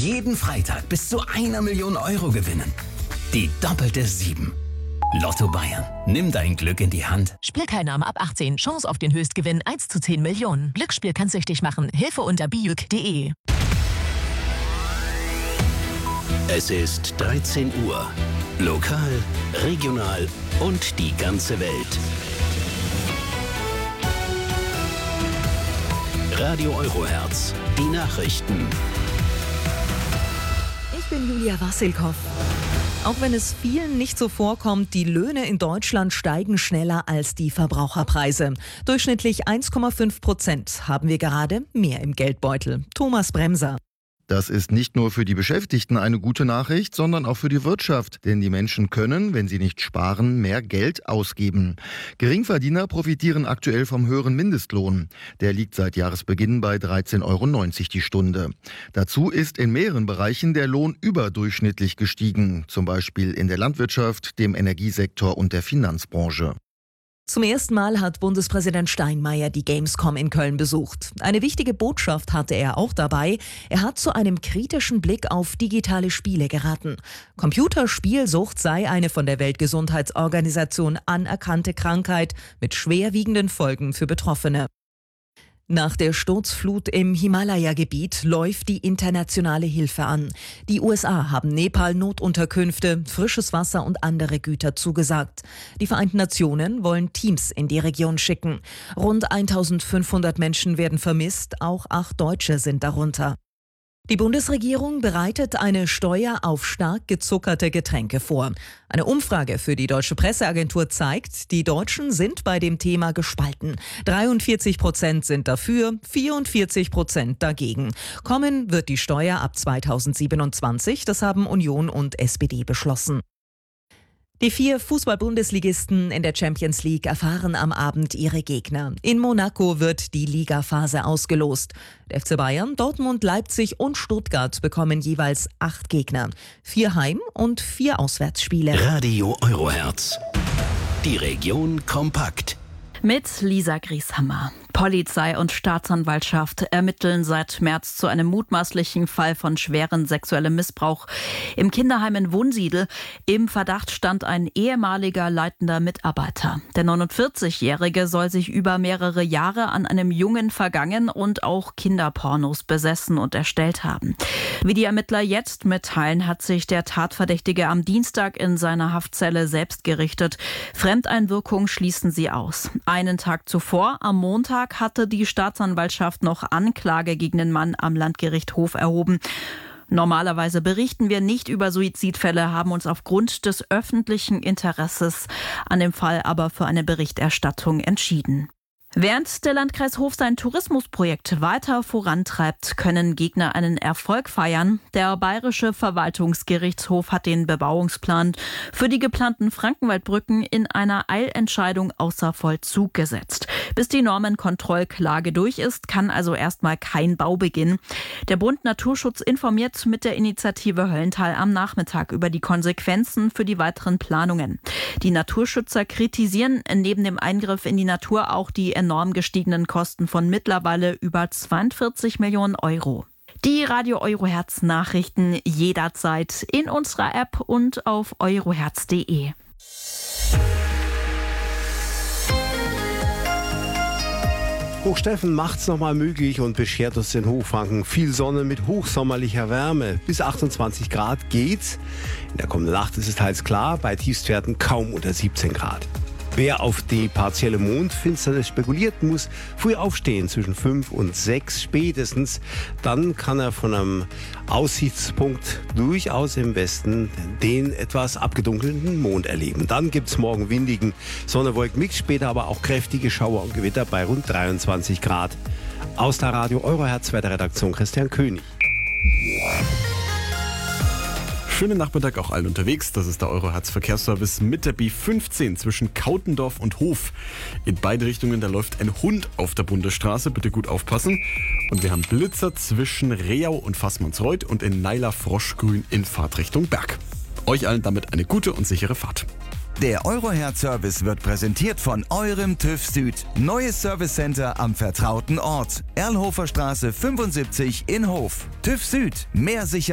Jeden Freitag bis zu 1 Million Euro gewinnen. Die doppelte 7. Lotto Bayern. Nimm dein Glück in die Hand. Spielteilnahme ab 18. Chance auf den Höchstgewinn 1 zu 10 Millionen. Glücksspiel kann süchtig machen. Hilfe unter bijuk.de. Es ist 13 Uhr. Lokal, regional und die ganze Welt. Radio Eurohertz. Die Nachrichten. Ich bin Julia Wassilkow. Auch wenn es vielen nicht so vorkommt, die Löhne in Deutschland steigen schneller als die Verbraucherpreise. Durchschnittlich 1,5% haben wir gerade mehr im Geldbeutel. Thomas Bremser. Das ist nicht nur für die Beschäftigten eine gute Nachricht, sondern auch für die Wirtschaft. Denn die Menschen können, wenn sie nicht sparen, mehr Geld ausgeben. Geringverdiener profitieren aktuell vom höheren Mindestlohn. Der liegt seit Jahresbeginn bei 13,90 € die Stunde. Dazu ist in mehreren Bereichen der Lohn überdurchschnittlich gestiegen. Zum Beispiel in der Landwirtschaft, dem Energiesektor und der Finanzbranche. Zum ersten Mal hat Bundespräsident Steinmeier die Gamescom in Köln besucht. Eine wichtige Botschaft hatte er auch dabei. Er hat zu einem kritischen Blick auf digitale Spiele geraten. Computerspielsucht sei eine von der Weltgesundheitsorganisation anerkannte Krankheit mit schwerwiegenden Folgen für Betroffene. Nach der Sturzflut im Himalaya-Gebiet läuft die internationale Hilfe an. Die USA haben Nepal Notunterkünfte, frisches Wasser und andere Güter zugesagt. Die Vereinten Nationen wollen Teams in die Region schicken. Rund 1500 Menschen werden vermisst, auch 8 Deutsche sind darunter. Die Bundesregierung bereitet eine Steuer auf stark gezuckerte Getränke vor. Eine Umfrage für die Deutsche Presseagentur zeigt, die Deutschen sind bei dem Thema gespalten. 43% sind dafür, 44% dagegen. Kommen wird die Steuer ab 2027, das haben Union und SPD beschlossen. Die 4 Fußball-Bundesligisten in der Champions League erfahren am Abend ihre Gegner. In Monaco wird die Ligaphase ausgelost. Der FC Bayern, Dortmund, Leipzig und Stuttgart bekommen jeweils 8 Gegner. 4 Heim- und 4 Auswärtsspiele. Radio Eurohertz. Die Region kompakt. Mit Lisa Grieshammer. Polizei und Staatsanwaltschaft ermitteln seit März zu einem mutmaßlichen Fall von schwerem sexuellem Missbrauch im Kinderheim in Wunsiedel. Im Verdacht stand ein ehemaliger leitender Mitarbeiter. Der 49-Jährige soll sich über mehrere Jahre an einem Jungen vergangen und auch Kinderpornos besessen und erstellt haben. Wie die Ermittler jetzt mitteilen, hat sich der Tatverdächtige am Dienstag in seiner Haftzelle selbst gerichtet. Fremdeinwirkung schließen sie aus. Einen Tag zuvor, am Montag, hatte die Staatsanwaltschaft noch Anklage gegen den Mann am Landgericht Hof erhoben. Normalerweise berichten wir nicht über Suizidfälle, haben uns aufgrund des öffentlichen Interesses an dem Fall aber für eine Berichterstattung entschieden. Während der Landkreis Hof sein Tourismusprojekt weiter vorantreibt, können Gegner einen Erfolg feiern. Der Bayerische Verwaltungsgerichtshof hat den Bebauungsplan für die geplanten Frankenwaldbrücken in einer Eilentscheidung außer Vollzug gesetzt. Bis die Normenkontrollklage durch ist, kann also erstmal kein Bau beginnen. Der Bund Naturschutz informiert mit der Initiative Höllental am Nachmittag über die Konsequenzen für die weiteren Planungen. Die Naturschützer kritisieren neben dem Eingriff in die Natur auch die enorm gestiegenen Kosten von mittlerweile über 42 Millionen Euro. Die Radio Eurohertz Nachrichten jederzeit in unserer App und auf eurohertz.de. Hochsteffen macht's nochmal möglich und beschert uns den Hochfranken viel Sonne mit hochsommerlicher Wärme. Bis 28 Grad geht's. In der kommenden Nacht ist es teils klar, bei Tiefstwerten kaum unter 17 Grad. Wer auf die partielle Mondfinsternis spekuliert, muss früh aufstehen, zwischen 5 und 6 spätestens. Dann kann er von einem Aussichtspunkt durchaus im Westen den etwas abgedunkelten Mond erleben. Dann gibt's morgen windigen Sonne-Wolken-Mix, später aber auch kräftige Schauer und Gewitter bei rund 23 Grad. Aus der Radio Eurohertz Wetterredaktion Christian König. Schönen Nachmittag auch allen unterwegs. Das ist der Eurohertz Verkehrsservice mit der B15 zwischen Kautendorf und Hof. In beide Richtungen, da läuft ein Hund auf der Bundesstraße. Bitte gut aufpassen. Und wir haben Blitzer zwischen Reau und Fassmannsreuth und in Naila-Froschgrün in Fahrtrichtung Berg. Euch allen damit eine gute und sichere Fahrt. Der Eurohertz-Service wird präsentiert von eurem TÜV Süd. Neues Servicecenter am vertrauten Ort. Erlhofer Straße 75 in Hof. TÜV Süd. Mehr Sicherheit.